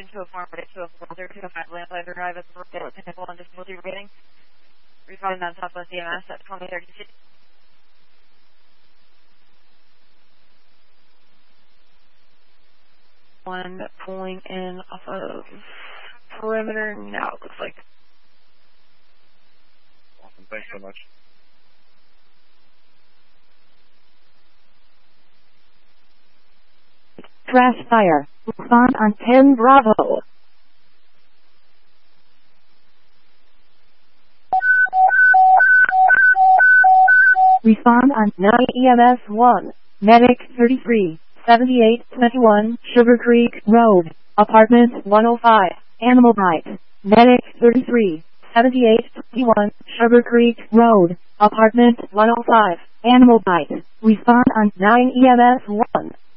Engine 204, Reddit 204, 0205, Lamplighter Drive at the Pinnacle on difficulty rating. Responding on Southwest EMS at 2032. One pulling in off of perimeter now, it looks like. Awesome, thanks so much. Crash fire. Respond on 10 Bravo. Respond on 9 EMS 1. Medic 33, 7821, Sugar Creek Road, Apartment 105, Animal Bite. Medic 33, 7821, Sugar Creek Road, Apartment 105, Animal Bite. Respond on 9 EMS 1.